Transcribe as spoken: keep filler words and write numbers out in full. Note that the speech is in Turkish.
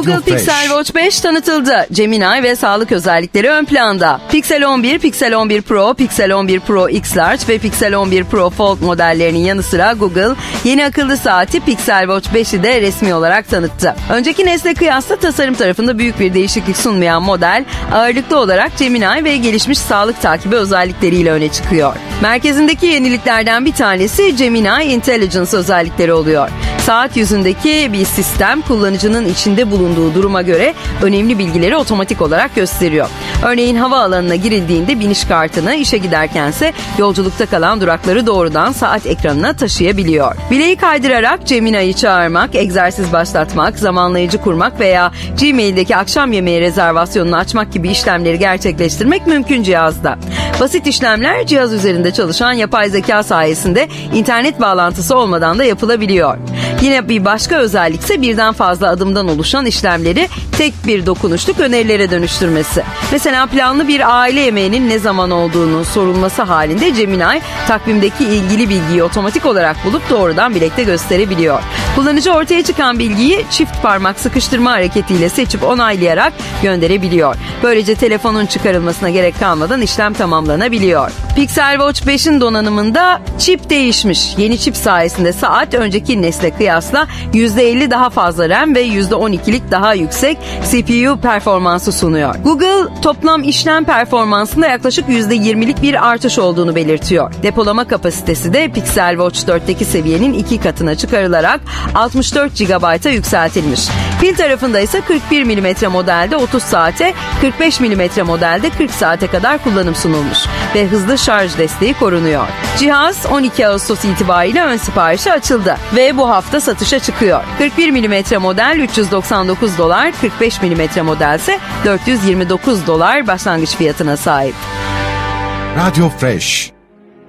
Google Pixel Watch beş tanıtıldı. Gemini ve sağlık özellikleri ön planda. Pixel on bir, Pixel on bir Pro, Pixel on bir Pro X Large ve Pixel on bir Pro Fold modellerinin yanı sıra Google yeni akıllı saati Pixel Watch beşi de resmi olarak tanıttı. Önceki nesle kıyasla tasarım tarafında büyük bir değişiklik sunmayan model ağırlıklı olarak Gemini ve gelişmiş sağlık takibi özellikleriyle öne çıkıyor. Merkezindeki yeniliklerden bir tanesi Gemini Intelligence özellikleri oluyor. Saat yüzündeki bir sistem kullanıcının içinde bulunduğu duruma göre önemli bilgileri otomatik olarak gösteriyor. Örneğin havaalanına girildiğinde biniş kartını, işe giderkense yolculukta kalan durakları doğrudan saat ekranına taşıyabiliyor. Bileği kaydırarak Gemini'yi çağırmak, egzersiz başlatmak, zamanlayıcı kurmak veya Gmail'deki akşam yemeği rezervasyonunu açmak gibi işlemleri gerçekleştirmek mümkün cihazda. Basit işlemler cihaz üzerinde çalışan yapay zeka sayesinde internet bağlantısı olmadan da yapılabiliyor. Yine bir başka özellik ise birden fazla adımdan oluşan işlemleri tek bir dokunuşluk önerilere dönüştürmesi. Mesela planlı bir aile yemeğinin ne zaman olduğunu sorulması halinde Gemini takvimdeki ilgili bilgiyi otomatik olarak bulup doğrudan bilekte gösterebiliyor. Kullanıcı ortaya çıkan bilgiyi çift parmak sıkıştırma hareketiyle seçip onaylayarak gönderebiliyor. Böylece telefonun çıkarılmasına gerek kalmadan işlem tamamlanabiliyor. Pixel Watch beşin donanımında çip değişmiş. Yeni çip sayesinde saat önceki nesle kıyasla yüzde elli daha fazla RAM ve yüzde on ikilik daha yüksek C P U performansı sunuyor. Google toplam işlem performansında yaklaşık yüzde yirmilik bir artış olduğunu belirtiyor. Depolama kapasitesi de Pixel Watch dörtteki seviyenin iki katına çıkarılarak altmış dört gigabayta yükseltilmiş. Pil tarafında ise kırk bir milimetre modelde otuz saate, kırk beş milimetre modelde kırk saate kadar kullanım sunulmuş ve hızlı şarj desteği korunuyor. Cihaz on iki Ağustos itibariyle ön siparişe açıldı ve bu hafta satışa çıkıyor. kırk bir milimetre model üç yüz doksan dokuz dolar, kırk beş milimetre model ise dört yüz yirmi dokuz dolar başlangıç fiyatına sahip. Radyo Fresh.